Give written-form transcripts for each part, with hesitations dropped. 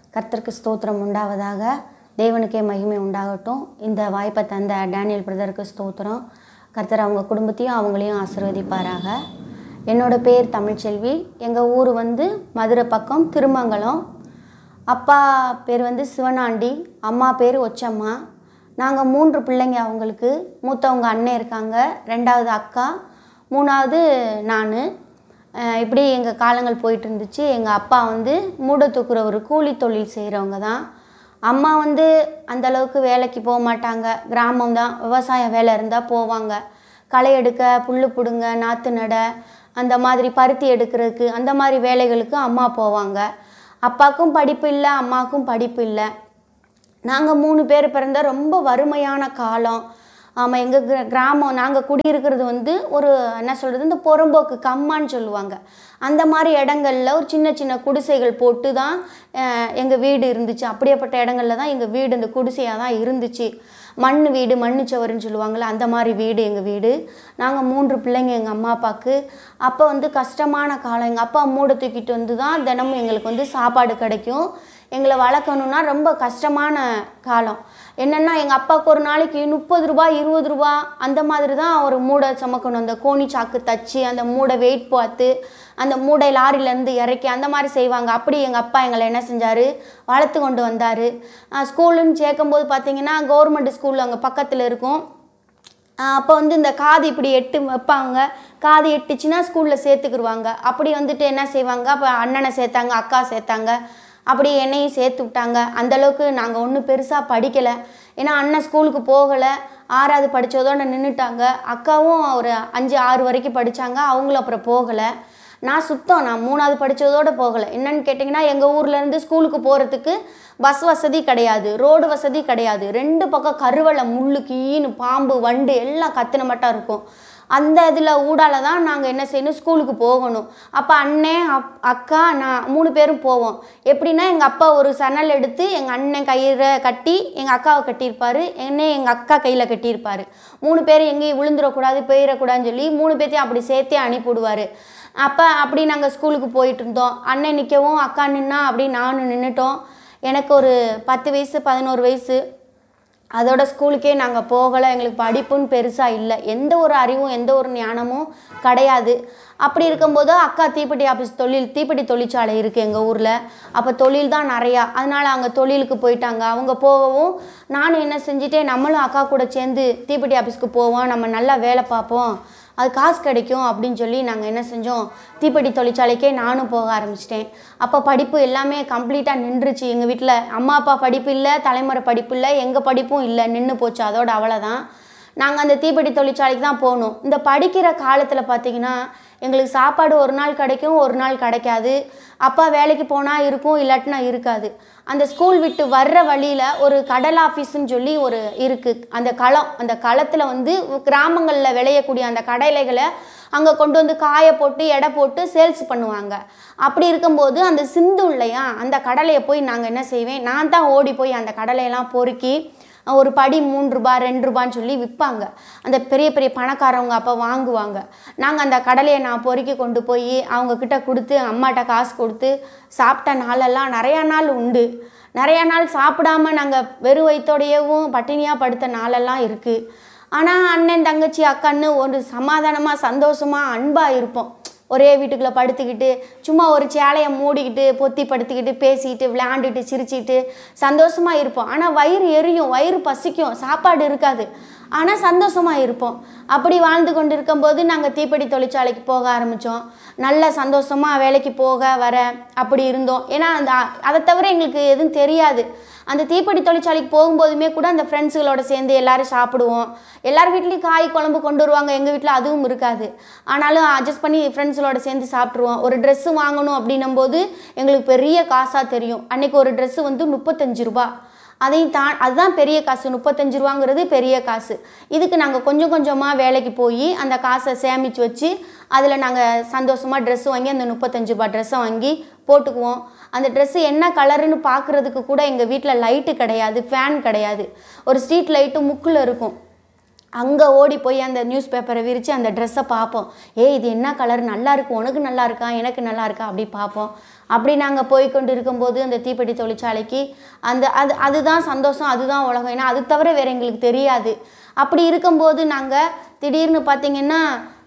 கர்த்தருக்கு ஸ்தோத்திரம் உண்டாவதாக. தேவனுக்கே மகிமை உண்டாகட்டும். இந்த வாய்ப்பை தந்த டேனியல் பிரதருக்கு ஸ்தோத்திரம். கர்த்தர் அவங்க குடும்பத்தையும் அவங்களையும் ஆசீர்வதிப்பாராக. என்னோடய பேர் தமிழ்ச்செல்வி. எங்கள் ஊர் மதுரை பக்கம் திருமங்கலம். அப்பா பேர் சிவனாண்டி, அம்மா பேர் ஒச்சம்மா. நாங்கள் 3 பிள்ளைங்க. அவங்களுக்கு மூத்தவங்க அண்ணன் இருக்காங்க, 2வது அக்கா, 3வது நான். இப்படி எங்கள் காலங்கள் போயிட்டு இருந்துச்சு. எங்கள் அப்பா மூடை தூக்குற ஒரு கூலி தொழில் செய்கிறவங்க தான். அம்மா அந்தளவுக்கு வேலைக்கு போக மாட்டாங்க, கிராமம் தான், விவசாய வேலை இருந்தால் போவாங்க. களை எடுக்க, புல் பிடுங்க, நாற்று நட, அந்த மாதிரி பருத்தி எடுக்கிறதுக்கு, அந்த மாதிரி வேலைகளுக்கு அம்மா போவாங்க. அப்பாவுக்கும் படிப்பு இல்லை, அம்மாவுக்கும் படிப்பு இல்லை. நாங்கள் 3 பேர் பிறந்த ரொம்ப வறுமையான காலம். ஆமாம், எங்கள் கிராமம், நாங்கள் குடியிருக்கிறது ஒரு என்ன சொல்கிறது, இந்த புறம்போக்கு கம்மான்னு சொல்லுவாங்க. அந்த மாதிரி இடங்களில் ஒரு சின்ன சின்ன குடிசைகள் போட்டு தான் எங்கள் வீடு இருந்துச்சு. அப்படியேப்பட்ட இடங்களில் தான் எங்கள் வீடு இந்த குடிசையாக தான் இருந்துச்சு. மண் வீடு, மண்ணு சவருன்னு சொல்லுவாங்கள்ல, அந்த மாதிரி வீடு எங்கள் வீடு. நாங்கள் 3 பிள்ளைங்க எங்கள் அம்மா அப்பாவுக்கு. அப்போ கஷ்டமான காலம். எங்கள் அப்பா மூடை தூக்கிட்டு தான் தினமும் எங்களுக்கு சாப்பாடு கிடைக்கும். எங்களை வளர்க்கணுன்னா ரொம்ப கஷ்டமான காலம். என்னென்னா எங்கள் அப்பாவுக்கு ஒரு நாளைக்கு 30 ரூபாய் 20 ரூபா அந்த மாதிரி தான் ஒரு மூடை சுமக்கணும். அந்த கோணி சாக்கு தச்சு அந்த மூடை வெயிட் பார்த்து அந்த மூடை லாரியிலேருந்து இறக்கி அந்த மாதிரி செய்வாங்க. அப்படி எங்கள் அப்பா எங்களை என்ன செஞ்சார், வளர்த்து கொண்டு வந்தார். ஸ்கூலுன்னு சேர்க்கும்போது பார்த்திங்கன்னா கவர்மெண்ட் ஸ்கூல் அங்கே பக்கத்தில் இருக்கும். அப்போ இந்த காது இப்படி எட்டு வைப்பாங்க. காது எட்டுச்சுன்னா ஸ்கூலில் சேர்த்துக்குருவாங்க. அப்படி என்ன செய்வாங்க, அப்போ அண்ணனை சேர்த்தாங்க, அக்கா சேர்த்தாங்க, அப்படி என்னையும் சேர்த்து விட்டாங்க. அந்தளவுக்கு நாங்கள் ஒன்றும் பெருசாக படிக்கலை. ஏன்னா அண்ணன் ஸ்கூலுக்கு போகலை, 6வது படித்ததோடு நின்றுட்டாங்க. அக்காவும் ஒரு 5-6 வரைக்கும் படித்தாங்க, அவங்களும் அப்புறம் போகலை. நான் 3வது படித்ததோடு போகலை. என்னென்னு கேட்டிங்கன்னா, எங்கள் ஊர்லேருந்து ஸ்கூலுக்கு போகிறதுக்கு பஸ் வசதி கிடையாது, ரோடு வசதி கிடையாது. 2 பக்கம் கருவலை, முள்ளு, கீன்னு, பாம்பு, வண்டு எல்லாம் கத்தின மட்டும் இருக்கும். அந்த இதில் ஊடால தான் நாங்கள் என்ன செய்யணும், ஸ்கூலுக்கு போகணும். அப்போ அண்ணன், அக்கா, நான் 3 பேரும் போவோம். எப்படின்னா எங்கள் அப்பா ஒரு சணல் எடுத்து எங்கள் அண்ணன் கையில் கட்டி எங்கள் அக்காவை கட்டியிருப்பார், என்னை எங்கள் அக்கா கையில் கட்டியிருப்பார். 3 பேரும் எங்கேயும் விழுந்துடக்கூடாது, போயிடக்கூடாதுன்னு சொல்லி 3 பேர்த்தையும் அப்படி சேர்த்தே அனுப்பிவிடுவார். அப்படி நாங்கள் ஸ்கூலுக்கு போயிட்டு இருந்தோம். அண்ணன் நிற்கவும், அக்கா நின்னா, அப்படி நானும் நின்றுட்டோம். எனக்கு ஒரு 10 வயசு 11 வயசு. அதோட ஸ்கூலுக்கே நாங்கள் போகலை. எங்களுக்கு படிப்புன்னு பெருசாக இல்லை, எந்த ஒரு அறிவும் எந்த ஒரு ஞானமும் கிடையாது. அப்படி இருக்கும்போது அக்கா தீப்பெட்டி ஆஃபீஸ் தீப்பெட்டி தொழிற்சாலை இருக்குது எங்கள் ஊரில். அப்போ தொழில் தான் நிறையா, அதனால் அங்கே தொழிலுக்கு போயிட்டாங்க. அவங்க போகவும் நானும் என்ன செஞ்சுட்டேன், நம்மளும் அக்கா கூட சேர்ந்து தீப்பெட்டி ஆஃபீஸ்க்கு போவோம், நம்ம நல்லா வேலை பார்ப்போம், அது காசு கிடைக்கும் அப்படின்னு சொல்லி நாங்கள் என்ன செஞ்சோம், தீப்பெட்டி தொழிற்சாலைக்கே நானும் போக ஆரம்பிச்சிட்டேன். அப்போ படிப்பு எல்லாமே கம்ப்ளீட்டாக நின்றுச்சு. எங்கள் வீட்டில் அம்மா அப்பா படிப்பு இல்லை, தலைமுறை படிப்பு இல்லை, எங்கள் படிப்பும் இல்லை, நின்று போச்சு. அதோட அவ்வளோதான். நாங்கள் அந்த தீப்பெட்டி தொழிற்சாலைக்கு தான் போகணும். இந்த படிக்கிற காலத்தில் பார்த்திங்கன்னா எங்களுக்கு சாப்பாடு ஒரு நாள் கிடைக்கும், ஒரு நாள் கிடைக்காது. அப்பா வேலைக்கு போனால் இருக்கும், இல்லாட்டினா இருக்காது. அந்த ஸ்கூல் விட்டு வர்ற வழியில் ஒரு கடல் ஆஃபீஸுன்னு சொல்லி ஒரு இருக்குது. அந்த களத்தில் கிராமங்களில் விளையக்கூடிய அந்த கடலைகளை அங்கே கொண்டு காய போட்டு எடை போட்டு சேல்ஸ் பண்ணுவாங்க. அப்படி இருக்கும்போது அந்த சிந்து இல்லையா, அந்த கடலையை போய் நாங்கள் என்ன செய்வேன், நான் தான் ஓடி போய் அந்த கடலையெல்லாம் பொறுக்கி ஒரு படி 3 ரூபாய் 2 ரூபான்னு சொல்லி விற்பாங்க. அந்த பெரிய பெரிய பணக்காரவங்க அப்போ வாங்குவாங்க. நாங்கள் அந்த கடலையை நான் பொறுக்கி கொண்டு போய் அவங்கக்கிட்ட கொடுத்து அம்மாட்ட காசு கொடுத்து சாப்பிட்ட நாளெல்லாம் நிறையா நாள் உண்டு. நிறையா நாள் சாப்பிடாம நாங்கள் வெறும் வயிற்றோடையவும் பட்டினியாக படுத்த நாளெல்லாம் இருக்குது. ஆனால் அண்ணன் தங்கச்சி அக்கான்னு ஒரு சமாதானமாக சந்தோஷமாக அன்பாக இருப்போம். ஒரே வீட்டுக்குள்ளே படுத்துக்கிட்டு சும்மா ஒரு சேலையை மூடிக்கிட்டு பொத்தி படுத்துக்கிட்டு பேசிக்கிட்டு விளையாண்டுட்டு சிரிச்சிக்கிட்டு சந்தோஷமாக இருப்போம். ஆனால் வயிறு எரியும், வயிறு பசிக்கும், சாப்பாடு இருக்காது, ஆனால் சந்தோஷமாக இருப்போம். அப்படி வாழ்ந்து கொண்டு இருக்கும்போது நாங்கள் தீப்பெட்டி தொழிற்சாலைக்கு போக ஆரம்பித்தோம். நல்ல சந்தோஷமாக வேலைக்கு போக வர அப்படி இருந்தோம். ஏன்னா அதை தவிர எங்களுக்கு எதுவும் தெரியாது. அந்த தீப்பெட்டி தொழிற்சாலைக்கு போகும்போதுமே கூட அந்த ஃப்ரெண்ட்ஸுகளோட சேர்ந்து எல்லோரும் சாப்பிடுவோம். எல்லார் வீட்லேயும் காய் குழம்பு கொண்டு வருவாங்க, எங்கள் வீட்டில் அதுவும் இருக்காது. ஆனாலும் அட்ஜஸ்ட் பண்ணி ஃப்ரெண்ட்ஸுகளோட சேர்ந்து சாப்பிட்ருவோம். ஒரு ட்ரெஸ்ஸு வாங்கணும் அப்படின்னும்போது எங்களுக்கு பெரிய காசாக தெரியும். அன்றைக்கி ஒரு ட்ரெஸ்ஸு 35 ரூபா. அதுதான் பெரிய காசு. 35 ரூபாங்கிறது பெரிய காசு. இதுக்கு நாங்கள் கொஞ்சம் கொஞ்சமாக வேலைக்கு போய் அந்த காசை சேமித்து வச்சு அதில் நாங்கள் சந்தோஷமாக ட்ரெஸ்ஸு வாங்கி அந்த 35 ரூபா ட்ரெஸ்ஸை வாங்கி போட்டுக்குவோம். அந்த ட்ரெஸ்ஸு என்ன கலருன்னு பார்க்குறதுக்கு கூட எங்கள் வீட்டில் லைட்டு கிடையாது, ஃபேன் கிடையாது. ஒரு ஸ்ட்ரீட் லைட்டு முக்கில் இருக்கும். அங்கே ஓடி போய் அந்த நியூஸ் பேப்பரை விரித்து அந்த ட்ரெஸ்ஸை பார்ப்போம். இது என்ன கலர், நல்லா இருக்கும், உனக்கு நல்லா இருக்கா, எனக்கு நல்லா இருக்கா அப்படி பார்ப்போம். அப்படி நாங்கள் போய் கொண்டு இருக்கும்போது அந்த தீப்பெட்டி தொழிற்சாலைக்கு அதுதான் சந்தோஷம், அதுதான் உலகம். ஏன்னா அது தவிர வேறு எங்களுக்கு தெரியாது. அப்படி இருக்கும்போது நாங்கள் திடீர்னு பார்த்திங்கன்னா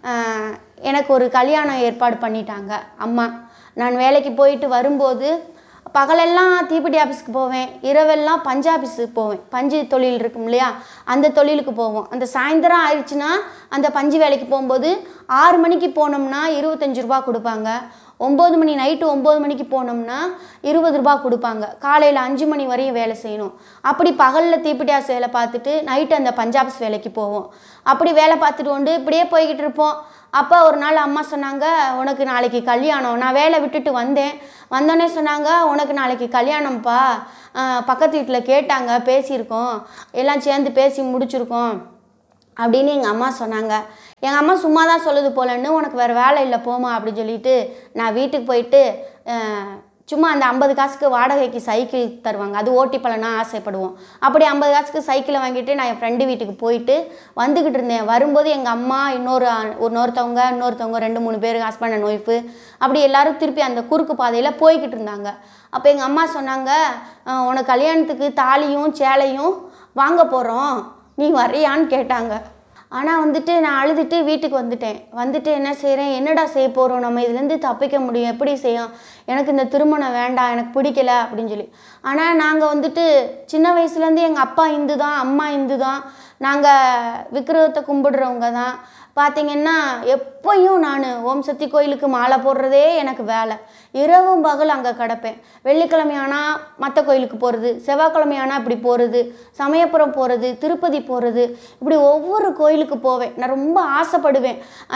எனக்கு ஒரு கல்யாணம் ஏற்பாடு பண்ணிட்டாங்க அம்மா. நான் வேலைக்கு போயிட்டு வரும்போது பகலெல்லாம் தீப்பெட்டி ஆஃபீஸுக்கு போவேன், இரவெல்லாம் பஞ்சு ஆஃபீஸுக்கு போவேன். பஞ்சு தொழில் இருக்கும் இல்லையா, அந்த தொழிலுக்கு போவோம். அந்த சாயந்தரம் ஆயிடுச்சுன்னா அந்த பஞ்சு வேலைக்கு போகும்போது 6 மணிக்கு போனோம்னா 25 ரூபா கொடுப்பாங்க. 9 மணி நைட்டு 9 மணிக்கு போனோம்னா 20 ரூபா கொடுப்பாங்க. காலையில் 5 மணி வரையும் வேலை செய்யணும். அப்படி பகலில் தீப்பெட்டி ஆஃபீஸ் வேலை பார்த்துட்டு நைட்டு அந்த பஞ்சு ஆஃபீஸ் வேலைக்கு போவோம். அப்படி வேலை பார்த்துட்டு கொண்டு இப்படியே போய்கிட்டு இருப்போம். அப்போ ஒரு நாள் அம்மா சொன்னாங்க, உனக்கு நாளைக்கு கல்யாணம். நான் வேலை விட்டுட்டு வந்தோடனே சொன்னாங்க, உனக்கு நாளைக்கு கல்யாணம்ப்பா, பக்கத்து வீட்டில் கேட்டாங்க, பேசியிருக்கோம், எல்லாம் சேர்ந்து பேசி முடிச்சிருக்கோம் அப்படின்னு எங்கள் அம்மா சொன்னாங்க. எங்கள் அம்மா சும்மா தான் சொல்லுது போலன்னு, உனக்கு வேறு வேலை இல்லை போமா அப்படின்னு சொல்லிட்டு நான் வீட்டுக்கு போயிட்டு சும்மா அந்த 50 காசுக்கு வாடகைக்கு சைக்கிள் தருவாங்க, அது ஓட்டி பழனா ஆசைப்படுவோம். அப்படி 50 காசுக்கு சைக்கிளை வாங்கிட்டு நான் என் ஃப்ரெண்டு வீட்டுக்கு போயிட்டு வந்துக்கிட்டு இருந்தேன். வரும்போது எங்கள் அம்மா இன்னொருத்தவங்க 2-3 பேர், ஹஸ்பண்ட் அண்ட் ஒய்ஃபு, அப்படி எல்லோரும் திருப்பி அந்த குறுக்கு பாதையில் போய்கிட்டு இருந்தாங்க. அப்போ எங்கள் அம்மா சொன்னாங்க, உனக்கு கல்யாணத்துக்கு தாலியும் சேலையும் வாங்க போகிறோம், நீ வரையான்னு கேட்டாங்க. ஆனால் நான் அழுதுட்டு வீட்டுக்கு வந்துட்டு என்ன செய்கிறேன், என்னடா செய்ய போகிறோம், நம்ம இதுலேருந்து தப்பிக்க முடியும், எப்படி செய்யும், எனக்கு இந்த திருமணம் வேண்டாம், எனக்கு பிடிக்கல அப்படின்னு சொல்லி. ஆனால் நாங்கள் சின்ன வயசுலேருந்து எங்கள் அப்பா இந்து தான், அம்மா இந்து தான், நாங்கள் விக்கிரகத்தை கும்பிடுறவங்க தான். பார்த்திங்கன்னா எப்போயும் நான் ஓம் சக்தி கோயிலுக்கு மாலை போடுறதே எனக்கு வேலை. இரவும் பகல் அங்கே கிடப்பேன். வெள்ளிக்கிழமையானால் மற்ற கோயிலுக்கு போகிறது, செவ்வாய்க்கிழமையானால் இப்படி போகிறது, சமயபுரம் போகிறது, திருப்பதி போகிறது, இப்படி ஒவ்வொரு கோயிலுக்கு போவேன். நான் ரொம்ப ஆசைப்படுவேன்.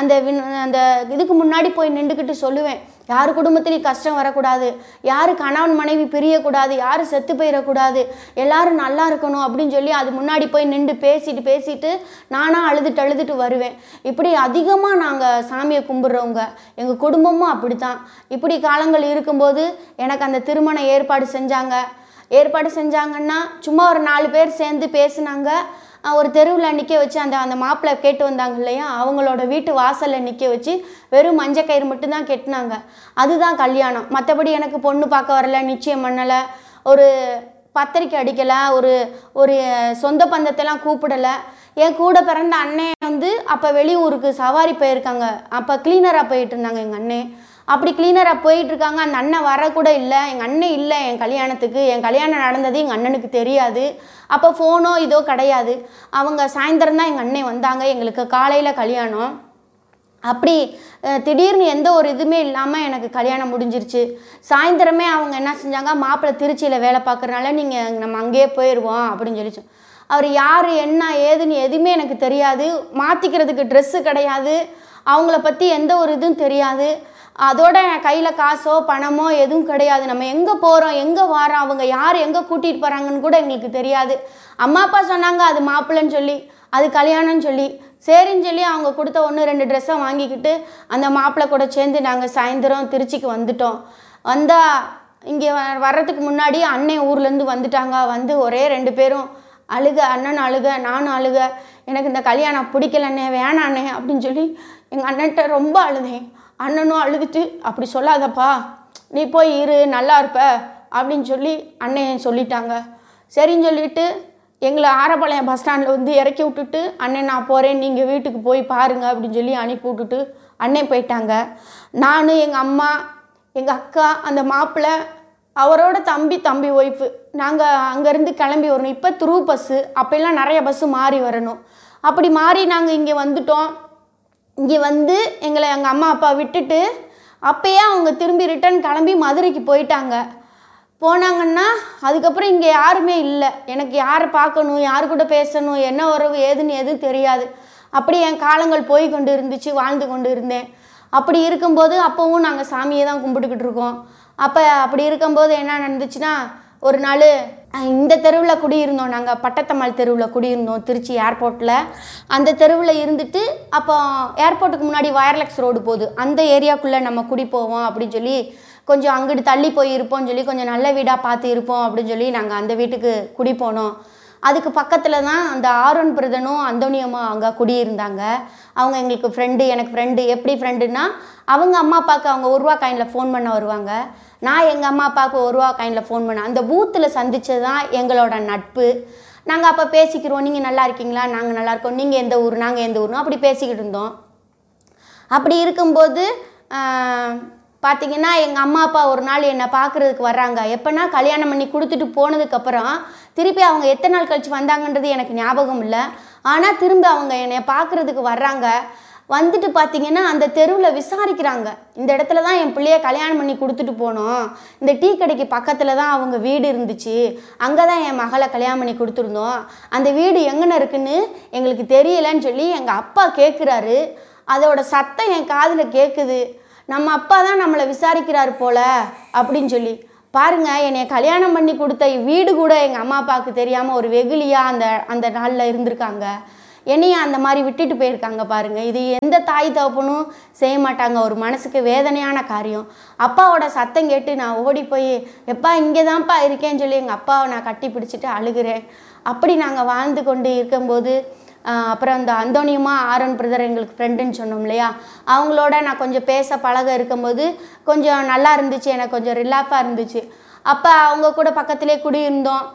அந்த இதுக்கு முன்னாடி போய் நின்றுக்கிட்டு சொல்லுவேன், யார் குடும்பத்துலேயும் கஷ்டம் வரக்கூடாது, யார் கணவன் மனைவி பிரியக்கூடாது, யார் செத்து போயிடக்கூடாது, எல்லோரும் நல்லா இருக்கணும் அப்படின்னு சொல்லி அது முன்னாடி போய் நின்று பேசிட்டு நானாக அழுதுட்டு வருவேன். இப்படி அதிகமாக நாங்கள் சாமியை கும்பிட்றவங்க, எங்கள் குடும்பமும் அப்படி தான். இப்படி காலங்கள் இருக்கும்போது எனக்கு அந்த திருமண ஏற்பாடு செஞ்சாங்கன்னா சும்மா ஒரு 4 பேர் சேர்ந்து பேசினாங்க. ஒரு தெருவில் நிற்க வச்சு அந்த மாப்பிள்ளை கேட்டு வந்தாங்க இல்லையா, அவங்களோட வீட்டு வாசலில் நிற்க வச்சு வெறும் மஞ்சள் கயிறு மட்டும்தான் கெட்டினாங்க. அதுதான் கல்யாணம். மற்றபடி எனக்கு பொண்ணு பார்க்க வரல, நிச்சயம் பண்ணலை, ஒரு பத்திரிக்கை அடிக்கலை, ஒரு சொந்த பந்தத்தெல்லாம் கூப்பிடலை. என் கூட பிறந்த அண்ணன் அப்போ வெளியூருக்கு சவாரி போயிருக்காங்க. அப்போ கிளீனராக போயிட்டு இருந்தாங்க எங்கள் அண்ணன். அப்படி கிளீனராக போயிட்டுருக்காங்க. அந்த அண்ணன் வரக்கூட இல்லை, எங்கள் அண்ணன் இல்லை என் கல்யாணத்துக்கு. என் கல்யாணம் நடந்தது எங்கள் அண்ணனுக்கு தெரியாது. அப்போ ஃபோனோ இதோ கிடையாது. அவங்க சாயந்தரம் தான் எங்கள் அண்ணன் வந்தாங்க. எங்களுக்கு காலையில் கல்யாணம். அப்படி திடீர்னு எந்த ஒரு இதுவுமே இல்லாமல் எனக்கு கல்யாணம் முடிஞ்சிருச்சு. சாயந்தரமே அவங்க என்ன செஞ்சாங்க, மாப்பிள்ளை திருச்சியில் வேலை பார்க்குறனால நம்ம அங்கேயே போயிடுவோம் அப்படின்னு சொல்லிச்சு. அவர் யார் என்ன ஏதுன்னு எதுவுமே எனக்கு தெரியாது. மாற்றிக்கிறதுக்கு ட்ரெஸ்ஸு கிடையாது, அவங்கள பற்றி எந்த ஒரு இதுவும் தெரியாது. அதோட கையில் காசோ பணமோ எதுவும் கிடையாது. நம்ம எங்கே போகிறோம், எங்கே வரோம், அவங்க யார் எங்கே கூட்டிகிட்டு போகிறாங்கன்னு கூட எங்களுக்கு தெரியாது. அம்மா அப்பா சொன்னாங்க அது மாப்பிள்ளைன்னு சொல்லி, அது கல்யாணம்னு சொல்லி. சரின்னு சொல்லி அவங்க கொடுத்த 1-2 ட்ரெஸ்ஸை வாங்கிக்கிட்டு அந்த மாப்பிள்ளை கூட சேர்ந்து நாங்கள் சாயந்தரம் திருச்சிக்கு வந்துட்டோம். வந்தால் இங்கே வர்றதுக்கு முன்னாடி அண்ணன் ஊர்லேருந்து வந்துட்டாங்க. ஒரே 2 பேரும் அண்ணன் அழுக, நானும் அழுக, எனக்கு இந்த கல்யாணம் பிடிக்கலண்ணே, வேணாண்ணே அப்படின்னு சொல்லி எங்கள் அண்ணன்கிட்ட ரொம்ப அழுதேன். அண்ணனும் அழுதுட்டு, அப்படி சொல்லாதப்பா, நீ போய் இரு, நல்லா இருப்ப அப்படின்னு சொல்லி அண்ணன் சொல்லிட்டாங்க. சரின்னு சொல்லிட்டு எங்களை ஆரப்பாளையம் பஸ் ஸ்டாண்டில் இறக்கி விட்டுட்டு, அண்ணன் நான் போகிறேன், நீங்கள் வீட்டுக்கு போய் பாருங்கள் அப்படின்னு சொல்லி அனுப்பி விட்டுட்டு அண்ணன் போயிட்டாங்க. நான், எங்கள் அம்மா, எங்கள் அக்கா, அந்த மாப்பிள்ளை, அவரோட தம்பி ஒய்ஃபு, நாங்கள் அங்கேருந்து கிளம்பி வரணும். இப்போ த்ரூ பஸ்ஸு, அப்போல்லாம் நிறைய பஸ்ஸு மாறி வரணும். அப்படி மாறி நாங்கள் இங்கே வந்துட்டோம். இங்கே எங்களை எங்கள் அம்மா அப்பா விட்டுட்டு அப்போயே அவங்க திரும்பி ரிட்டர்ன் கிளம்பி மதுரைக்கு போனாங்கன்னா அதுக்கப்புறம் இங்கே யாருமே இல்லை. எனக்கு யாரை பார்க்கணும், யார் கூட பேசணும், என்ன உறவு ஏதுன்னு எதுவும் தெரியாது. அப்படி என் காலங்கள் போய் கொண்டு இருந்துச்சு, வாழ்ந்து கொண்டு இருந்தேன். அப்படி இருக்கும்போது அப்போவும் நாங்கள் சாமியை தான் கும்பிட்டுக்கிட்டு இருக்கோம். அப்படி இருக்கும்போது என்ன நடந்துச்சுன்னா, ஒரு நாள் இந்த தெருவில் குடியிருந்தோம். நாங்கள் பட்டத்தம்மாள் தெருவில் குடியிருந்தோம், திருச்சி ஏர்போர்ட்டில். அந்த தெருவில் இருந்துட்டு அப்போ ஏர்போர்ட்டுக்கு முன்னாடி வயர்லெக்ஸ் ரோடு போகுது, அந்த ஏரியாக்குள்ளே நம்ம குடி போவோம் அப்படின்னு சொல்லி, கொஞ்சம் அங்கிட்டு தள்ளி போய் இருப்போம்னு சொல்லி, கொஞ்சம் நல்ல வீடாக பார்த்து இருப்போம் அப்படின்னு சொல்லி நாங்கள் அந்த வீட்டுக்கு குடி போனோம். அதுக்கு பக்கத்தில் தான் அந்த ஆரோன் பிரதனும் அந்தோனியம்மா அங்கே குடியிருந்தாங்க. அவங்க எங்களுக்கு ஃப்ரெண்டு, எனக்கு ஃப்ரெண்டு. எப்படி ஃப்ரெண்டுன்னா, அவங்க அம்மா அப்பாவுக்கு அவங்க 1 ரூபா காயினில் ஃபோன் பண்ண வருவாங்க. நான் எங்கள் அம்மா அப்பாவுக்கு 1 ரூபா காயினில் ஃபோன் பண்ணேன். அந்த பூத்தில் சந்தித்தது தான் எங்களோட நட்பு. நாங்கள் அப்போ பேசிக்கிறோம், நீங்கள் நல்லா இருக்கீங்களா, நாங்கள் நல்லா இருக்கோம், நீங்கள் எந்த ஊர், நாங்கள் எந்த ஊர்னு அப்படி பேசிக்கிட்டு இருந்தோம். அப்படி இருக்கும்போது பார்த்திங்கன்னா எங்கள் அம்மா அப்பா ஒரு நாள் என்னை பார்க்குறதுக்கு வர்றாங்க. எப்போனா கல்யாணம் பண்ணி கொடுத்துட்டு போனதுக்கப்புறம் திருப்பி அவங்க எத்தனை நாள் கழித்து வந்தாங்கன்றது எனக்கு ஞாபகம் இல்லை. ஆனால் திரும்ப அவங்க என்னை பார்க்குறதுக்கு வர்றாங்க. வந்துட்டு பார்த்திங்கன்னா அந்த தெருவில் விசாரிக்கிறாங்க. இந்த இடத்துல தான் என் பிள்ளைய கல்யாணம் பண்ணி கொடுத்துட்டு போனோம், இந்த டீ கடைக்கு பக்கத்தில் தான் அவங்க வீடு இருந்துச்சு, அங்கே தான் என் மகளை கல்யாணம் பண்ணி கொடுத்துருந்தோம், அந்த வீடு எங்கன்னு இருக்குன்னு எங்களுக்கு தெரியலைன்னு சொல்லி எங்கள் அப்பா கேட்குறாரு. அதோட சத்தம் என் காதில் கேட்குது. நம்ம அப்பா தான் நம்மளை விசாரிக்கிறார் போல அப்படின்னு சொல்லி. பாருங்கள், என்னை கல்யாணம் பண்ணி கொடுத்த வீடு கூட எங்கள் அம்மா அப்பாவுக்கு தெரியாமல் ஒரு வெகுளியாக அந்த நாளில் இருந்திருக்காங்க. என்னையும் அந்த மாதிரி விட்டுட்டு போயிருக்காங்க பாருங்கள். இது எந்த தாய் தகப்பனும் செய்ய மாட்டாங்க. ஒரு மனசுக்கு வேதனையான காரியம். அப்பாவோட சத்தம் கேட்டு நான் ஓடி போய் எப்பா இங்கே தான்ப்பா இருக்கேன்னு சொல்லி எங்கள் அப்பாவை நான் கட்டி பிடிச்சிட்டு அழுகிறேன். அப்படி நாங்கள் வாழ்ந்து கொண்டு இருக்கும்போது அப்புறம் இந்த அந்தோனியமா ஆரோன் பிரதர் எங்களுக்கு ஃப்ரெண்டுன்னு சொன்னோம் இல்லையா, அவங்களோட நான் கொஞ்சம் பேச பழக இருக்கும்போது கொஞ்சம் நல்லா இருந்துச்சு, எனக்கு கொஞ்சம் ரிலாக்ஸாக இருந்துச்சு. அப்போ அவங்க கூட பக்கத்திலே குடியிருந்தோம்.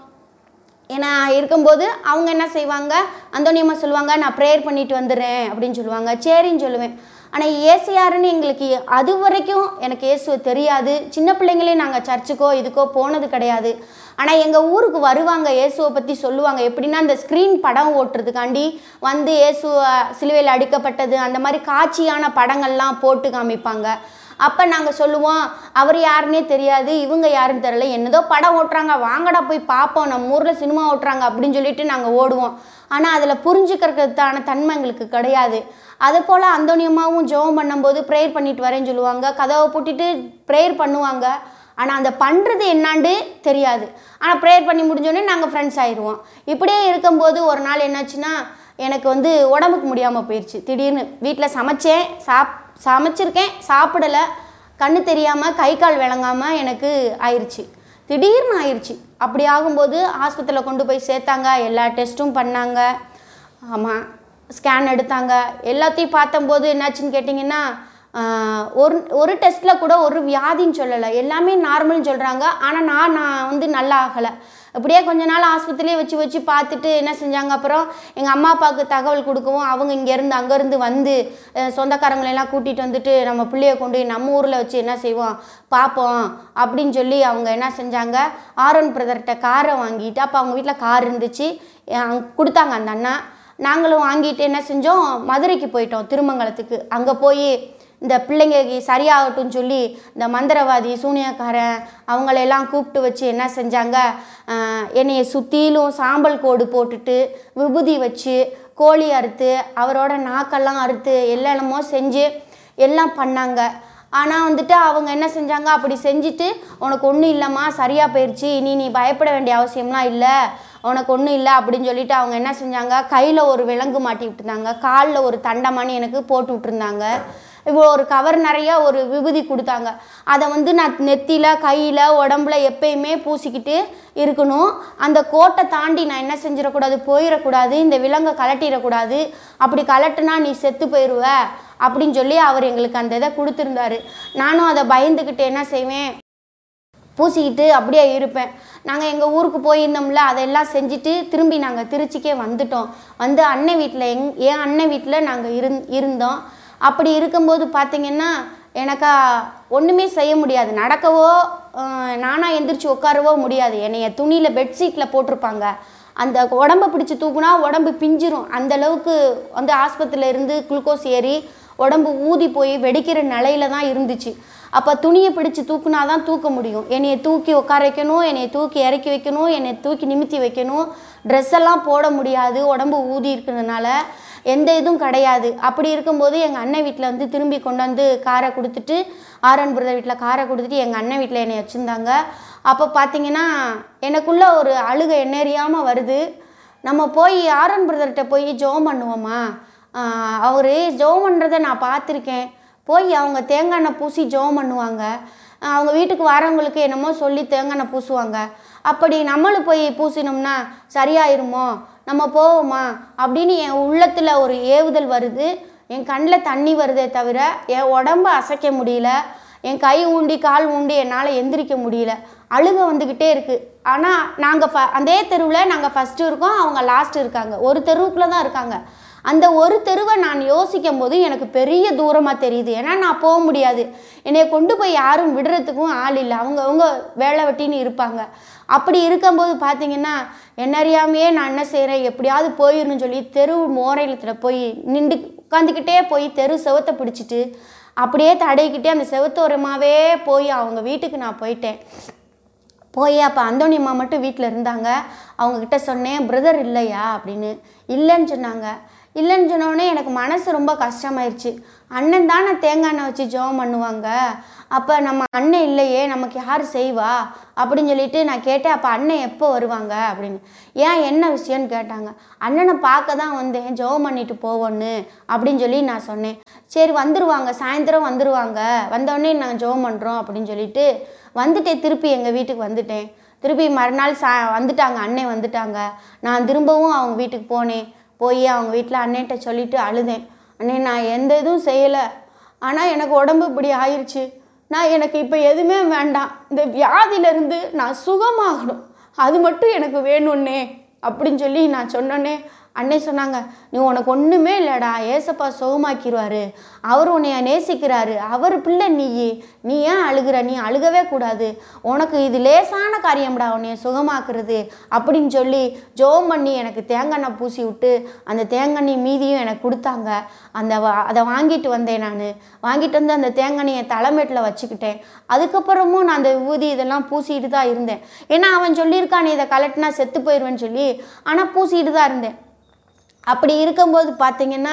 ஏன்னா இருக்கும்போது அவங்க என்ன செய்வாங்க, அந்தோனியம்மா சொல்லுவாங்க நான் ப்ரேயர் பண்ணிட்டு வந்துடுறேன் அப்படின்னு சொல்லுவாங்க. சரின்னு சொல்லுவேன். ஆனால் இயேசு யாருன்னு எங்களுக்கு அது வரைக்கும் எனக்கு இயேசுவை தெரியாது. சின்ன பிள்ளைங்களே நாங்கள் சர்ச்சுக்கோ இதுக்கோ போனது கிடையாது. ஆனால் எங்கள் ஊருக்கு வருவாங்க, இயேசுவை பற்றி சொல்லுவாங்க. எப்படின்னா அந்த ஸ்க்ரீன் படம் ஓட்டுறதுக்காண்டி வந்து இயேசு சிலுவையில் அடிக்கப்பட்டது அந்த மாதிரி காட்சியான படங்கள்லாம் போட்டு காமிப்பாங்க. அப்போ நாங்கள் சொல்லுவோம் அவர் யாருன்னே தெரியாது, இவங்க யாருன்னு தெரியல, என்னதோ படம் ஓட்டுறாங்க, வாங்கடா போய் பார்ப்போம், நம்ம ஊரில் சினிமா ஓட்டுறாங்க அப்படின்னு சொல்லிட்டு நாங்கள் ஓடுவோம். ஆனால் அதில் புரிஞ்சுக்கிறதுக்கான தன்மை எங்களுக்கு கிடையாது. அதுபோல் அந்தோனியம்மாவும் ஜெபம் பண்ணும்போது ப்ரேயர் பண்ணிட்டு வரேன்னு சொல்லுவாங்க. கதவை பூட்டிட்டு ப்ரேயர் பண்ணுவாங்க. ஆனால் அந்த பண்ணுறது என்னான்னு தெரியாது. ஆனால் ப்ரேயர் பண்ணி முடிஞ்சோடனே நாங்கள் ஃப்ரெண்ட்ஸ் ஆயிடுவோம். இப்படியே இருக்கும்போது ஒரு நாள் என்னாச்சுன்னா எனக்கு வந்து உடம்புக்கு முடியாமல் போயிடுச்சு. திடீர்னு வீட்டில் சமைச்சிருக்கேன், சாப்பிடலை, கண்ணு தெரியாமல் கை கால் விளங்காமல் எனக்கு ஆயிடுச்சு. திடீர்னு ஆயிடுச்சு. அப்படி ஆகும்போது ஆஸ்பத்திரியில் கொண்டு போய் சேர்த்தாங்க. எல்லா டெஸ்ட்டும் பண்ணாங்க. ஆமாம், ஸ்கேன் எடுத்தாங்க. எல்லாத்தையும் பார்த்தம்போது என்னாச்சுன்னு கேட்டிங்கன்னா ஒரு டெஸ்ட்டில் கூட ஒரு வியாதின்னு சொல்லலை, எல்லாமே நார்மல்னு சொல்கிறாங்க. ஆனால் நான் வந்து நல்லா ஆகலை. அப்படியே கொஞ்ச நாள் ஆஸ்பத்திரியே வச்சு பார்த்துட்டு என்ன செஞ்சாங்க, அப்புறம் எங்கள் அம்மா அப்பாவுக்கு தகவல் கொடுக்கவும் அவங்க இங்கேருந்து அங்கேருந்து வந்து சொந்தக்காரங்களெல்லாம் கூட்டிகிட்டு வந்துட்டு நம்ம பிள்ளைய கொண்டு நம்ம ஊரில் வச்சு என்ன செய்வோம் பார்ப்போம் அப்படின்னு சொல்லி அவங்க என்ன செஞ்சாங்க, ஆரோன் பிரதர்கிட்ட காரை வாங்கிட்டு, அப்போ அவங்க வீட்டில் கார் இருந்துச்சு, கொடுத்தாங்க அந்த அண்ணா. நாங்களும் வாங்கிட்டு என்ன செஞ்சோம், மதுரைக்கு போயிட்டோம், திருமங்கலத்துக்கு. அங்கே போய் இந்த பிள்ளைங்களுக்கு சரியாகட்டும்னு சொல்லி இந்த மந்திரவாதி சூனியக்காரன் அவங்களெல்லாம் கூப்பிட்டு வச்சு என்ன செஞ்சாங்க, என்னையை சுற்றிலும் சாம்பல் கோடு போட்டுட்டு விபூதி வச்சு கோழி அறுத்து அவரோட நாக்கெல்லாம் அறுத்து எல்லாமோ செஞ்சு எல்லாம் பண்ணாங்க. ஆனால் வந்துட்டு அவங்க என்ன செஞ்சாங்க, அப்படி செஞ்சுட்டு உனக்கு ஒன்றும் இல்லைம்மா, சரியாக போயிடுச்சு, இனி நீ பயப்பட வேண்டிய அவசியம்லாம் இல்லை, உனக்கு ஒன்றும் இல்லை அப்படின்னு சொல்லிட்டு அவங்க என்ன செஞ்சாங்க, கையில் ஒரு விலங்கு மாட்டி விட்டுருந்தாங்க, காலில் ஒரு தண்டமானி எனக்கு போட்டு விட்டுருந்தாங்க. இவ்வளோ ஒரு கவர் நிறையா ஒரு விபூதி கொடுத்தாங்க. அதை வந்து நான் நெத்தியில் கையில் உடம்புல எப்பயுமே பூசிக்கிட்டு இருக்கணும். அந்த கோட்டை தாண்டி நான் என்ன செஞ்சிடக்கூடாது, போயிடக்கூடாது, இந்த விலங்கை கலட்டிடக்கூடாது, அப்படி கலட்டுனா நீ செத்து போயிடுவ அப்படின்னு சொல்லி அவர் எங்களுக்கு அந்த இதை கொடுத்துருந்தாரு. நானும் அதை பயந்துக்கிட்டு என்ன செய்வேன், பூசிக்கிட்டு அப்படியே இருப்பேன். நாங்கள் எங்கள் ஊருக்கு போயிருந்தோம்ல, அதெல்லாம் செஞ்சுட்டு திரும்பி நாங்கள் திருச்சிக்கே வந்துட்டோம். வந்து அண்ணன் வீட்டில் என் அண்ணன் வீட்டில் நாங்கள் இருந்தோம். அப்படி இருக்கும்போது பார்த்திங்கன்னா எனக்கா ஒன்றுமே செய்ய முடியாது, நடக்கவோ நானாக எந்திரிச்சு உட்காரவோ முடியாது. என்னைய துணியில் பெட்ஷீட்டில் போட்டிருப்பாங்க, அந்த உடம்பை பிடிச்சி தூக்குனா உடம்பு பிஞ்சிரும். அந்தளவுக்கு வந்து ஆஸ்பத்திரியில் இருந்து குளுக்கோஸ் ஏறி உடம்பு ஊதி போய் வெடிக்கிற நிலையில தான் இருந்துச்சு. அப்போ துணியை பிடிச்சி தூக்குனா தான் தூக்க முடியும். என்னையை தூக்கி உட்கார வைக்கணும், என்னையை தூக்கி இறக்கி வைக்கணும், என்னை தூக்கி நிமித்தி வைக்கணும், ட்ரெஸ்ஸெல்லாம் போட முடியாது, உடம்பு ஊதி இருக்கிறதுனால எந்த இதுவும் கிடையாது. அப்படி இருக்கும்போது எங்கள் அண்ணன் வீட்டில் வந்து திரும்பி கொண்டு வந்து காரை கொடுத்துட்டு, ஆரோன் பிரதர் வீட்டில் காரை கொடுத்துட்டு எங்கள் அண்ணன் வீட்டில் என்னை வச்சுருந்தாங்க. அப்போ பார்த்திங்கன்னா எனக்குள்ளே ஒரு அழுகை எண்ணெறியாமல் வருது. நம்ம போய் ஆரோன் பிரதர்கிட்ட போய் ஜெபம் பண்ணுவோமா, அவர் ஜெபம் பண்ணுறதை நான் பார்த்துருக்கேன். போய் அவங்க தேங்காய் எண்ணெய் பூசி ஜெபம் பண்ணுவாங்க. அவங்க வீட்டுக்கு வரவங்களுக்கு என்னமோ சொல்லி தேங்காய் எண்ணெய் பூசுவாங்க. அப்படி நம்மளும் போய் பூசினோம்னா சரியாயிருமோ, நம்ம போவோமா அப்படின்னு என் உள்ளத்தில் ஒரு ஏவுதல் வருது. என் கண்ணில் தண்ணி வருதே தவிர என் உடம்பு அசைக்க முடியல. என் கை ஊண்டி கால் ஊண்டி என்னால் எந்திரிக்க முடியல, அழுக வந்துக்கிட்டே இருக்குது. ஆனால் நாங்கள் அதே தெருவில் நாங்கள் ஃபஸ்ட்டு இருக்கோம், அவங்க லாஸ்ட்டு இருக்காங்க, ஒரு தெருவுக்குள்ளே தான் இருக்காங்க. அந்த ஒரு தெருவை நான் யோசிக்கும் போது எனக்கு பெரிய தூரமாக தெரியுது. ஏன்னா நான் போக முடியாது, என்னை கொண்டு போய் யாரும் விடுறதுக்கும் ஆள் இல்லை, அவங்க வேலை வெட்டின்னு இருப்பாங்க. அப்படி இருக்கும்போது பார்த்திங்கன்னா என்னறியாமையே நான் என்ன செய்கிறேன், எப்படியாவது போயிடணும்னு சொல்லி தெரு மோரையில் போய் நின்று உட்காந்துக்கிட்டே போய் தெரு செவத்தை பிடிச்சிட்டு அப்படியே தடைக்கிட்டே அந்த செவத்தோரமாகவே போய் அவங்க வீட்டுக்கு நான் போயிட்டேன். போய் அப்போ அந்தோணி அம்மா மட்டும் வீட்டில் இருந்தாங்க. அவங்கக்கிட்ட சொன்னேன், பிரதர் இல்லையா அப்படின்னு. இல்லைன்னு சொன்னாங்க. இல்லைன்னு சொன்னோடனே எனக்கு மனசு ரொம்ப கஷ்டமாயிருச்சு. அண்ணன் தானே தேங்காய் எண்ணெய் வச்சு ஜெபம் பண்ணுவாங்க, அப்போ நம்ம அண்ணன் இல்லையே, நமக்கு யார் செய்வா அப்படின்னு சொல்லிட்டு நான் கேட்டேன். அப்போ அண்ணன் எப்போ வருவாங்க அப்படின்னு. ஏன் என்ன விஷயம்னு கேட்டாங்க. அண்ணனை பார்க்க தான் வந்தேன், ஜெபம் பண்ணிட்டு போவோன்னு அப்படின்னு சொல்லி நான் சொன்னேன். சரி வந்துடுவாங்க, சாயந்தரம் வந்துடுவாங்க, வந்தோடனே நாங்கள் ஜெபம் பண்ணுறோம் அப்படின்னு சொல்லிட்டு வந்துட்டேன். திருப்பி எங்கள் வீட்டுக்கு வந்துட்டேன். திருப்பி மறுநாள் வந்துட்டாங்க, அண்ணன் வந்துட்டாங்க. நான் திரும்பவும் அவங்க வீட்டுக்கு போனேன். போய் அவங்க வீட்டில் அண்ணன்ட்ட சொல்லிவிட்டு அழுதேன். அண்ணே நான் எந்த இதுவும் செய்யலை, ஆனால் எனக்கு உடம்பு இப்படி ஆயிடுச்சு, எனக்கு இப்போ எதுவுமே வேண்டாம், இந்த வியாதியிலேருந்து நான் சுகமாகணும், அது மட்டும் எனக்கு வேணும்னே அப்படின்னு சொல்லி நான் சொன்னோன்னே அண்ணே சொன்னாங்க, நீ உனக்கு ஒன்றுமே இல்லைடா, ஏசப்பா சுகமாக்கிடுவார், அவர் உன்னைய நேசிக்கிறாரு, அவர் பிள்ளை நீ ஏன் அழுகிற, நீ அழுகவே கூடாது, உனக்கு இது லேசான காரியம்டா உன்னைய சுகமாக்குறது அப்படின்னு சொல்லி ஜெபம் பண்ணி எனக்கு தேங்காய் பூசி விட்டு அந்த தேங்காய் மீதியும் எனக்கு கொடுத்தாங்க. அதை வாங்கிட்டு வந்தேன். நான் வாங்கிட்டு வந்து அந்த தேங்காயை தலைமேட்டில் வச்சுக்கிட்டேன். அதுக்கப்புறமும் நான் அந்த விபூதி இதெல்லாம் பூசிக்கிட்டு தான் இருந்தேன். ஏன்னா அவன் சொல்லியிருக்கான் இதை கலட்டினா செத்து போயிடுவேன்னு சொல்லி, ஆனால் பூசிக்கிட்டு தான் இருந்தேன். அப்படி இருக்கும்போது பார்த்திங்கன்னா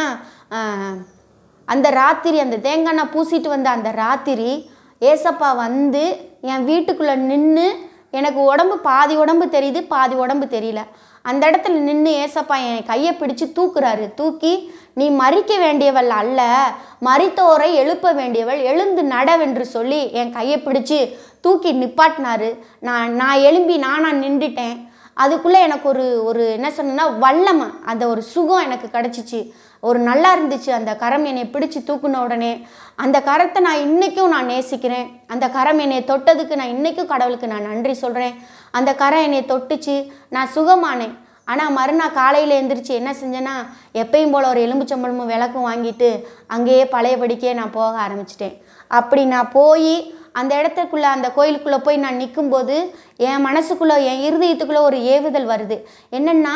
அந்த ராத்திரி அந்த தேங்காய் நான் பூசிட்டு வந்த அந்த ராத்திரி ஏசப்பா வந்து என் வீட்டுக்குள்ளே நின்று, எனக்கு உடம்பு பாதி உடம்பு தெரியுது, பாதி உடம்பு தெரியல. அந்த இடத்துல நின்று ஏசப்பா என் கையை பிடிச்சி தூக்குறாரு. தூக்கி, நீ மறிக்க வேண்டியவள் அல்ல, மரித்தோரை எழுப்ப வேண்டியவள், எழுந்து நடவென்று சொல்லி என் கையை பிடிச்சி தூக்கி நிப்பாட்டினாரு. நான் எழும்பி நானாக நின்றுட்டேன். அதுக்குள்ளே எனக்கு ஒரு என்ன சொன்னேன்னா வல்லமை, அந்த ஒரு சுகம் எனக்கு கிடச்சிச்சு. ஒரு நல்லா இருந்துச்சு. அந்த கரம் என்னை பிடிச்சி தூக்குன உடனே அந்த கரத்தை நான் இன்றைக்கும் நான் நேசிக்கிறேன். அந்த கரம் என்னை தொட்டதுக்கு நான் இன்றைக்கும் கடவுளுக்கு நான் நன்றி சொல்கிறேன். அந்த கரம் என்னை தொட்டுச்சு, நான் சுகமானேன். ஆனால் மறுநாள் காலையில் எழுந்திரிச்சு என்ன செஞ்சேன்னா, எப்பயும் போல் ஒரு எலும்புச்சம்பழமும் விளக்கும் வாங்கிட்டு அங்கேயே பழையபடிக்கே நான் போக ஆரம்பிச்சிட்டேன். அப்படி நான் போய் அந்த இடத்துக்குள்ளே அந்த கோயிலுக்குள்ளே போய் நான் நிற்கும்போது என் மனசுக்குள்ளே என் இருதயத்துக்குள்ளே ஒரு ஏவுதல் வருது. என்னென்னா,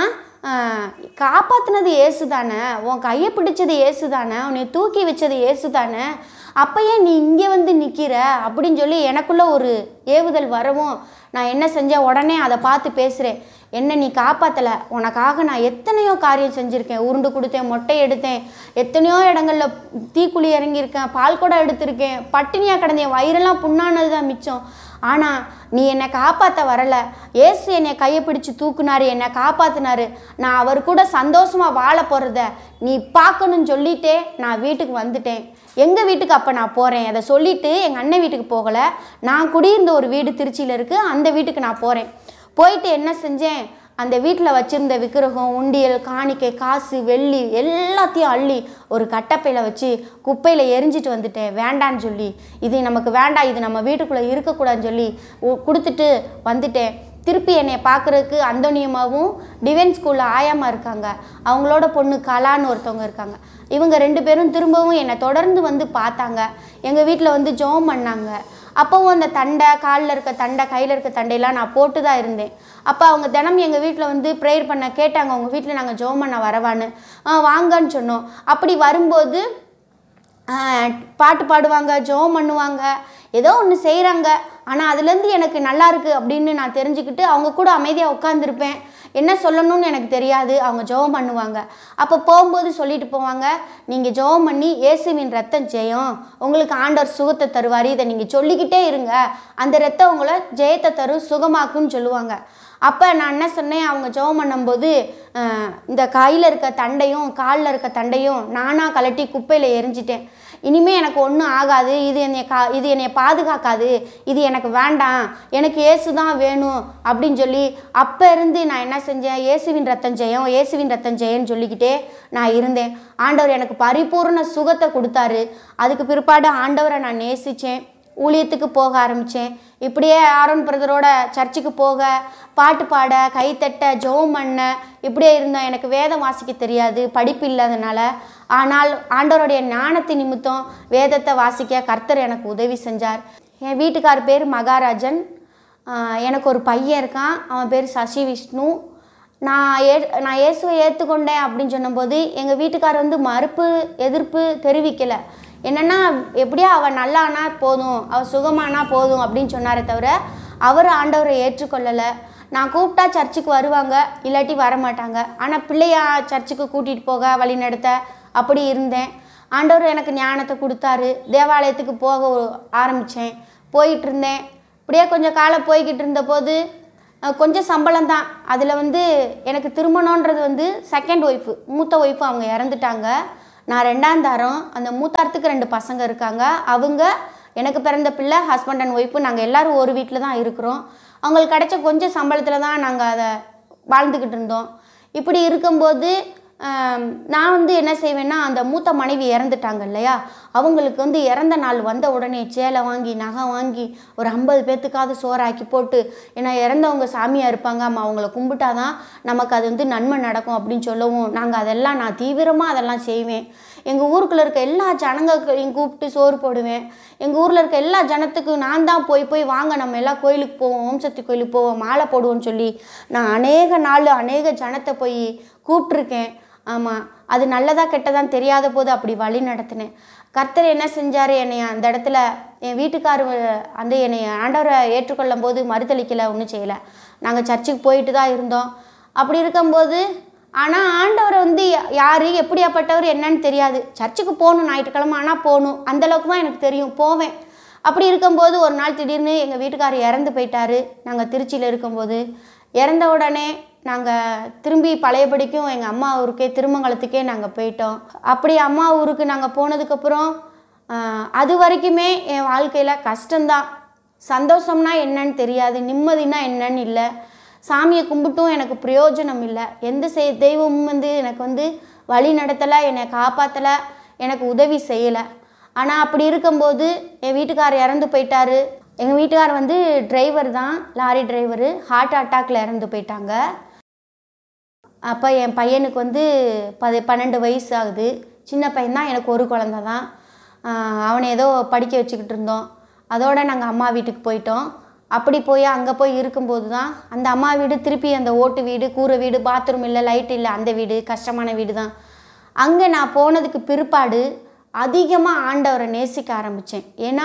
காப்பாற்றினது ஏசு தானே, உன் கையை பிடிச்சது ஏசு தானே, உன்னை தூக்கி வச்சது ஏசு தானே, அப்போயே நீ இங்கே வந்து நிற்கிற அப்படின்னு சொல்லி எனக்குள்ளே ஒரு ஏவுதல் வரவும் நான் என்ன செஞ்சேன், உடனே அதை பார்த்து பேசுகிறேன். என்ன நீ காப்பாற்றலை, உனக்காக நான் எத்தனையோ காரியம் செஞ்சுருக்கேன், உருண்டு கொடுத்தேன், மொட்டை எடுத்தேன், எத்தனையோ இடங்களில் தீக்குழி இறங்கியிருக்கேன், பால் குடம் எடுத்திருக்கேன், பட்டினியாக கிடந்தேன், வயிறெல்லாம் புண்ணானது தான் மிச்சம். ஆனால் நீ என்னை காப்பாற்ற வரலை. ஏசு என்னை கையை பிடிச்சி தூக்குனாரு, என்னை காப்பாற்றினாரு. நான் அவர் கூட சந்தோஷமாக வாழ போகிறத நீ பார்க்கணுன்னு சொல்லிட்டே நான் வீட்டுக்கு வந்துட்டேன். எங்கள் வீட்டுக்கு அப்போ நான் போகிறேன். அதை சொல்லிவிட்டு எங்கள் அண்ணன் வீட்டுக்கு போகலை, நான் குடியிருந்த ஒரு வீடு திருச்சியில் இருக்குது, அந்த வீட்டுக்கு நான் போகிறேன். போயிட்டு என்ன செஞ்சேன், அந்த வீட்டில் வச்சுருந்த விக்கிரகம், உண்டியல், காணிக்கை, காசு, வெள்ளி எல்லாத்தையும் அள்ளி ஒரு கட்டப்பையில் வச்சு குப்பையில் எரிஞ்சிட்டு வந்துட்டேன். வேண்டான்னு சொல்லி, இது நமக்கு வேண்டாம், இது நம்ம வீட்டுக்குள்ளே இருக்கக்கூடாதுன்னு சொல்லி கொடுத்துட்டு வந்துட்டேன். திருப்பி என்னை பார்க்குறதுக்கு அந்தோனியம்மாவும் டிவைன் ஸ்கூலில் ஆயாமா இருக்காங்க, அவங்களோட பொண்ணு கலான்னு ஒருத்தவங்க இருக்காங்க. இவங்க 2 பேரும் திரும்பவும் என்னை தொடர்ந்து வந்து பார்த்தாங்க. எங்கள் வீட்டில் வந்து ஜெபம் பண்ணாங்க. அப்போவும் அந்த தண்டை, காலில் இருக்க தண்டை, கையில் இருக்க தண்டையெல்லாம் நான் போட்டு தான் இருந்தேன். அப்போ அவங்க தினம் எங்கள் வீட்டில் வந்து ப்ரேயர் பண்ண கேட்டாங்க, உங்கள் வீட்டில் நாங்கள் ஜெபம் பண்ண வரவான்னு. வாங்கன்னு சொன்னோம். அப்படி வரும்போது பாட்டு பாடுவாங்க, ஜெபம் பண்ணுவாங்க, ஏதோ ஒன்று செய்கிறாங்க. ஆனால் அதுலேருந்து எனக்கு நல்லா இருக்குது அப்படின்னு நான் தெரிஞ்சுக்கிட்டு அவங்க கூட அமைதியாக உட்காந்துருப்பேன். என்ன சொல்லணும்னு எனக்கு தெரியாது. அவங்க ஜெபம் பண்ணுவாங்க. அப்போ போகும்போது சொல்லிட்டு போவாங்க, நீங்கள் ஜெபம் பண்ணி இயேசுவின் ரத்தம் ஜெயம், உங்களுக்கு ஆண்டவர் சுகத்தை தருவார், இதை நீங்கள் சொல்லிக்கிட்டே இருங்க, அந்த ரத்தம் உங்களை ஜெயத்தை தரும், சுகமாக்குன்னு சொல்லுவாங்க. அப்போ நான் என்ன சொன்னேன், அவங்க ஜெபம் பண்ணும்போது இந்த கையில் இருக்க தண்டையும் காலில் இருக்க தண்டையும் நானாக கலட்டி குப்பையில் எரிஞ்சிட்டேன். இனிமேல் எனக்கு ஒன்றும் ஆகாது, இது என்னை பாதுகாக்காது, இது எனக்கு வேண்டாம், எனக்கு இயேசு தான் வேணும் அப்படின்னு சொல்லி அப்போ இருந்து நான் என்ன செஞ்சேன், இயேசுவின் ரத்தம் ஜெயம், இயேசுவின் ரத்தம் ஜெயன்னு சொல்லிக்கிட்டே நான் இருந்தேன். ஆண்டவர் எனக்கு பரிபூர்ண சுகத்தை கொடுத்தாரு. அதுக்கு பிற்பாடு ஆண்டவரை நான் நேசித்தேன். ஊழியத்துக்கு போக ஆரம்பித்தேன். இப்படியே ஆரோன் பிரதரோட சர்ச்சுக்கு போக, பாட்டு பாட, கைத்தட்ட, ஜெபம் பண்ண, இப்படியே இருந்தேன். எனக்கு வேதம் வாசிக்க தெரியாது, படிப்பு இல்லாதனால. ஆனால் ஆண்டவருடைய ஞானத்தின் நிமித்தம் வேதத்தை வாசிக்க கர்த்தர் எனக்கு உதவி செஞ்சார். என் வீட்டுக்கார் பேர் மகாராஜன். எனக்கு ஒரு பையன் இருக்கான், அவன் பேர் சசி விஷ்ணு. நான் இயேசுவை ஏற்றுக்கொண்டேன் அப்படின்னு சொன்னபோது எங்கள் வீட்டுக்கார் மறுப்பு எதிர்ப்பு தெரிவிக்கலை. என்னென்னா எப்படியா அவள் நல்லானா போதும், அவள் சுகமானா போதும் அப்படின்னு சொன்னாரே தவிர அவர் ஆண்டவரை ஏற்றுக்கொள்ளலை. நான் கூப்பிட்டா சர்ச்சுக்கு வருவாங்க, இல்லாட்டி வரமாட்டாங்க. ஆனால் பிள்ளையா சர்ச்சுக்கு கூட்டிகிட்டு போக வழி நடத்த அப்படி இருந்தேன். ஆண்டவர் எனக்கு ஞானத்தை கொடுத்தாரு. தேவாலயத்துக்கு போக ஆரம்பித்தேன், போயிட்டு இருந்தேன். இப்படியே கொஞ்சம் காலம் போய்கிட்டு இருந்தபோது கொஞ்சம் சம்பளம் தான். அதில் எனக்கு திருமணன்றது செகண்ட் ஒய்ஃபு, மூத்த ஒய்ஃபு அவங்க இறந்துட்டாங்க. நான் 2ஆம் தாரம். அந்த மூத்தாரத்துக்கு 2 பசங்க இருக்காங்க. அவங்க எனக்கு பிறந்த பிள்ளை, ஹஸ்பண்ட் அண்ட் ஒய்ஃபு, நாங்கள் எல்லோரும் ஒரு வீட்டில் தான் இருக்கிறோம். அவங்களுக்கு கிடைச்ச கொஞ்சம் சம்பளத்தில் தான் நாங்கள் அதை வாழ்ந்துக்கிட்டு இருந்தோம். இப்படி இருக்கும்போது நான் என்ன செய்வேன்னா, அந்த மூத்த மனைவி இறந்துட்டாங்க இல்லையா, அவங்களுக்கு இறந்த நாள் வந்த உடனே சேலை வாங்கி, நகை வாங்கி, ஒரு 50 பேர்த்துக்காவது சோறாக்கி போட்டு, ஏன்னா இறந்தவங்க சாமியாக இருப்பாங்க, அவங்கள கும்பிட்டாதான் நமக்கு அது நன்மை நடக்கும் அப்படின்னு சொல்லவும், நான் தீவிரமாக அதெல்லாம் செய்வேன். எங்கள் ஊருக்குள்ளே இருக்க எல்லா ஜனங்களையும் கூப்பிட்டு சோறு போடுவேன். எங்கள் ஊரில் இருக்க எல்லா ஜனத்துக்கும் நான் தான் போய் வாங்க நம்ம எல்லாம் கோயிலுக்கு போவோம், ஓம் சக்தி கோயிலுக்கு போவோம், மாலை போடுவோன்னு சொல்லி நான் அநேக நாள் அநேக ஜனத்தை போய் கூப்பிட்ருக்கேன். ஆமாம், அது நல்லதா கெட்டதான்னு தெரியாத போது அப்படி வழி நடத்தினேன். கர்த்தர் என்ன செஞ்சார், என்னை அந்த இடத்துல என் வீட்டுக்கார் என்னை ஆண்டவரை ஏற்றுக்கொள்ளும் போது மறுதளிக்கலை, ஒன்றும் செய்யலை. நாங்கள் சர்ச்சுக்கு போயிட்டு தான் இருந்தோம். அப்படி இருக்கும்போது ஆனால் ஆண்டவரை யார் எப்படியாப்பட்டவர் என்னன்னு தெரியாது. சர்ச்சுக்கு போகணும், ஞாயிற்றுக்கிழமை ஆனால் போகணும், அந்தளவுக்கு தான் எனக்கு தெரியும், போவேன். அப்படி இருக்கும்போது ஒரு நாள் திடீர்னு எங்கள் வீட்டுக்காரர் இறந்து போயிட்டார். நாங்கள் திருச்சியில் இருக்கும்போது இறந்த உடனே நாங்கள் திரும்பி பழையபடிக்கும் எங்கள் அம்மா ஊருக்கே, திருமங்கலத்துக்கே நாங்கள் போயிட்டோம். அப்படி அம்மா ஊருக்கு நாங்கள் போனதுக்கப்புறம் அது வரைக்குமே என் வாழ்க்கையில் கஷ்டம்தான். சந்தோஷம்னா என்னன்னு தெரியாது, நிம்மதினா என்னன்னு இல்லை. சாமியை கும்பிட்டும் எனக்கு பிரயோஜனம் இல்லை. எந்த தெய்வமும் எனக்கு வழி நடத்தலை, என்னை காப்பாற்றலை, எனக்கு உதவி செய்யலை. ஆனால் அப்படி இருக்கும்போது என் வீட்டுக்காரர் இறந்து போயிட்டார். எங்கள் வீட்டுக்காரர் டிரைவர் தான், லாரி டிரைவரு. ஹார்ட் அட்டாக்கில் இறந்து போயிட்டாங்க. அப்போ என் பையனுக்கு 12 வயசு ஆகுது. சின்ன பையன்தான், எனக்கு ஒரு குழந்த தான். அவனை ஏதோ படிக்க வச்சுக்கிட்டு இருந்தோம். அதோடு நாங்கள் அம்மா வீட்டுக்கு போயிட்டோம். அப்படி போய் அங்கே போய் இருக்கும்போது தான் அந்த அம்மா வீடு திருப்பி அந்த ஓட்டு வீடு, கூரை வீடு, பாத்ரூம் இல்லை, லைட் இல்லை, அந்த வீடு கஷ்டமான வீடு தான். அங்கே நான் போனதுக்கு பிற்பாடு அதிகமாக ஆண்டவரை நேசிக்க ஆரம்பித்தேன். ஏன்னா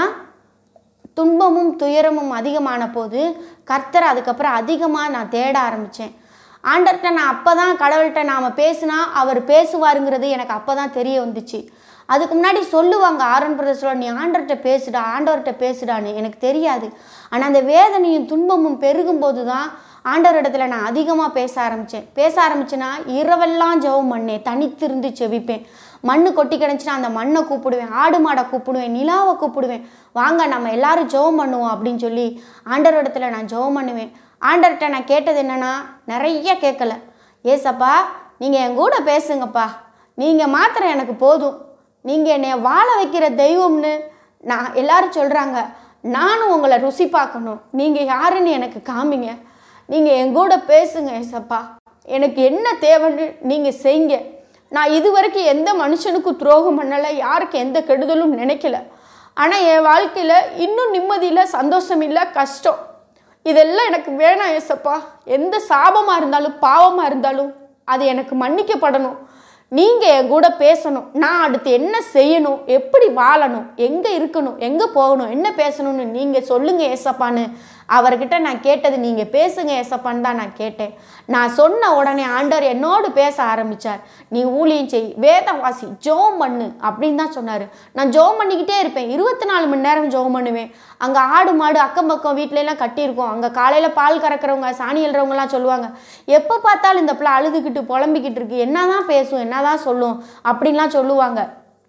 துன்பமும் துயரமும் அதிகமான போது கர்த்தரை அதுக்கப்புறம் அதிகமாக நான் தேட ஆரம்பித்தேன். ஆண்டவர்கிட்ட நான் அப்போ தான் கடவுள்கிட்ட நாம் பேசினா அவர் பேசுவாருங்கிறது எனக்கு அப்போ தான் தெரிய வந்துச்சு. அதுக்கு முன்னாடி சொல்லுவாங்க, ஆரோன் பிரதர் சொல்ல, நீ ஆண்டவர்கிட்ட பேசுடா, ஆண்டவர்கிட்ட பேசுடான்னு. எனக்கு தெரியாது. ஆனால் அந்த வேதனையும் துன்பமும் பெருகும்போது தான் ஆண்டவரிடத்துல நான் அதிகமாக பேச ஆரம்பித்தேன்னா இரவெல்லாம் ஜெபம் பண்ணேன், தனித்திருந்து செபிப்பேன். மண்ணு கொட்டி கிடந்துச்சுன்னா அந்த மண்ணை கூப்பிடுவேன், ஆடு மாடை கூப்பிடுவேன், நிலாவை கூப்பிடுவேன், வாங்க நம்ம எல்லாரும் ஜெபம் பண்ணுவோம் அப்படின்னு சொல்லி ஆண்டவரிடத்துல நான் ஜெபம் பண்ணுவேன். ஆண்டவர்கிட்ட நான் கேட்டது என்னென்னா, நிறைய கேட்கல, ஏசப்பா நீங்கள் என் கூட பேசுங்கப்பா, நீங்கள் மாத்திரம் எனக்கு போதும், நீங்கள் என்னை வாழ வைக்கிற தெய்வம்னு நான் எல்லாரும் சொல்கிறாங்க, நானும் உங்களை ருசி பார்க்கணும், நீங்கள் யாருன்னு எனக்கு காமிங்க, நீங்கள் என் கூட பேசுங்க ஏசப்பா, எனக்கு என்ன தேவைன்னு நீங்கள் செய்யுங்க. நான் இது வரைக்கும் எந்த மனுஷனுக்கும் துரோகம் பண்ணலை, யாருக்கு எந்த கெடுதலும் நினைக்கல. ஆனால் என் வாழ்க்கையில் இன்னும் நிம்மதியில் சந்தோஷம் இல்லை, கஷ்டம். இதெல்லாம் எனக்கு வேணாம் ஏசப்பா. எந்த சாபமாக இருந்தாலும் பாவமாக இருந்தாலும் அது எனக்கு மன்னிக்கப்படணும். நீங்கள் என் கூட பேசணும். நான் அடுத்து என்ன செய்யணும், எப்படி வாழணும், எங்கே இருக்கணும், எங்கே போகணும், என்ன பேசணும்னு நீங்கள் சொல்லுங்கள் ஏசப்பான்னு அவர்கிட்ட நான் கேட்டது. நீங்கள் பேசுங்க ஏசப்பான்னு தான் நான் கேட்டேன். நான் சொன்ன உடனே ஆண்டவர் என்னோடு பேச ஆரம்பித்தார். நீ ஊழியம் செய், வேதம் வாசி, ஜெபம் பண்ணு அப்படின்னு தான் சொன்னார். நான் ஜெபம் பண்ணிக்கிட்டே இருப்பேன், 24 மணி நேரம் ஜெபம் பண்ணுவேன். அங்கே ஆடு மாடு அக்கம் பக்கம் வீட்டிலலாம் கட்டியிருக்கோம். அங்கே காலையில் பால் கறக்கிறவங்க, சாணி எழுறவங்கலாம் சொல்லுவாங்க, எப்போ பார்த்தாலும் இந்த பிள்ளை அழுதுகிட்டு புலம்பிக்கிட்டு இருக்கு, என்ன தான் பேசும், என்ன தான் சொல்லும் அப்படின்லாம் சொல்லுவாங்க.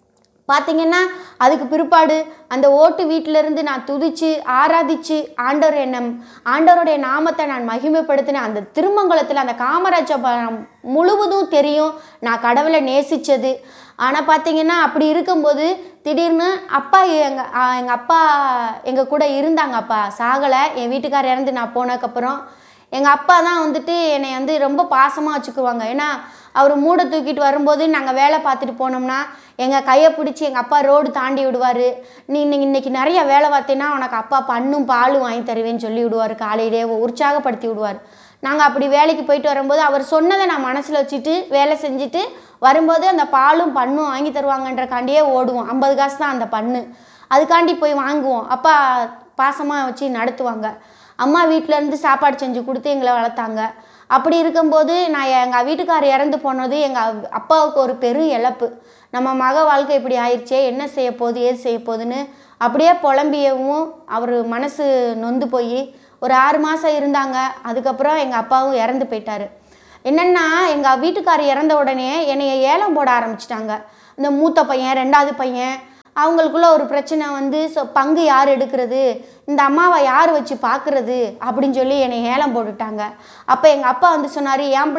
பார்த்தீங்கன்னா அதுக்கு பிற்பாடு அந்த ஓட்டு வீட்டிலேருந்து நான் துதித்து ஆராதித்து ஆண்டவருடைய நாமத்தை நான் மகிமைப்படுத்தினேன். அந்த திருமங்கலத்தில் அந்த காமராஜபுரம் முழுவதும் தெரியும் நான் கடவுளை நேசித்தது. ஆனால் பார்த்தீங்கன்னா அப்படி இருக்கும்போது திடீர்னு அப்பா எங்கள் அப்பா எங்கள் கூட இருந்தாங்க. அப்பா சாகலை. என் வீட்டுக்காரர் இறந்து நான் போனதுக்கப்புறம் எங்கள் அப்பா தான் வந்துட்டு என்னை ரொம்ப பாசமாக வச்சுக்குவாங்க. ஏன்னா அவர் மூடை தூக்கிட்டு வரும்போது நாங்கள் வேலை பார்த்துட்டு போனோம்னா எங்கள் கையை பிடிச்சி எங்கள் அப்பா ரோடு தாண்டி விடுவார். நீ இன்னைக்கு நிறைய வேலை பார்த்தீங்கன்னா உனக்கு அப்பா பண்ணும் பாலும் வாங்கி தருவேன்னு சொல்லி விடுவார். காலையிலே உற்சாகப்படுத்தி விடுவார். நாங்கள் அப்படி வேலைக்கு போயிட்டு வரும்போது அவர் சொன்னதை நான் மனசில் வச்சுட்டு வேலை செஞ்சுட்டு வரும்போது அந்த பாலும் பண்ணும் வாங்கி தருவாங்கன்றக்காண்டியே ஓடுவோம். 50 காசு தான் அந்த பண்ணு, அதுக்காண்டி போய் வாங்குவோம். அப்பா பாசமாக வச்சு நடத்துவாங்க. அம்மா வீட்டிலேருந்து சாப்பாடு செஞ்சு கொடுத்து எங்களை வளர்த்தாங்க. அப்படி இருக்கும்போது நான் எங்கள் வீட்டுக்காரர் இறந்து போனது எங்கள் அப்பாவுக்கு ஒரு பெரும் இழப்பு. நம்ம மக வாழ்க்கை இப்படி ஆயிடுச்சே, என்ன செய்ய போகுது ஏது செய்ய போகுதுன்னு அப்படியே புலம்பியவும் அவர் மனசு நொந்து போய் ஒரு 6 மாதம் இருந்தாங்க. அதுக்கப்புறம் எங்கள் அப்பாவும் இறந்து போயிட்டார். என்னென்னா எங்கள் வீட்டுக்காரர் இறந்த உடனே என்னைய ஏலம் போட ஆரம்பிச்சிட்டாங்க. இந்த மூத்த பையன் 2வது பையன் அவங்களுக்குள்ள ஒரு பிரச்சனை வந்து பங்கு யார் எடுக்கிறது, இந்த அம்மாவை யார் வச்சு பார்க்குறது அப்படின்னு சொல்லி என்னை ஏலம் போட்டுட்டாங்க. அப்போ எங்கள் அப்பா வந்து சொன்னார், என்